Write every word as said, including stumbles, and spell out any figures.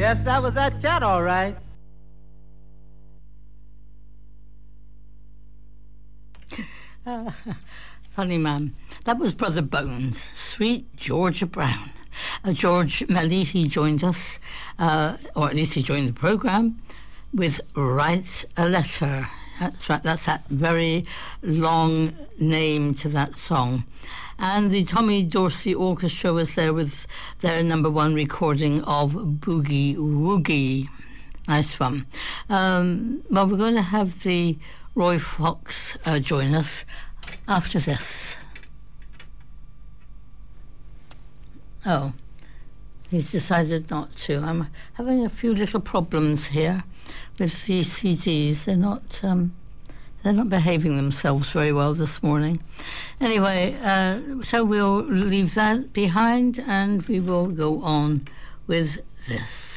Yes, that was that cat, all right. Uh, funny man. That was Brother Bones, Sweet Georgia Brown. Uh, George Melly, he joined us, uh, or at least he joined the programme, with Write a Letter. That's right, that's that very long name to that song. And the Tommy Dorsey Orchestra was there with their number one recording of Boogie Woogie. Nice one. Um, well, we're going to have the Roy Fox uh, join us after this. Oh, he's decided not to. I'm having a few little problems here with these C Ds. They're not um, they're not behaving themselves very well this morning. Anyway, uh, so we'll leave that behind and we will go on with this.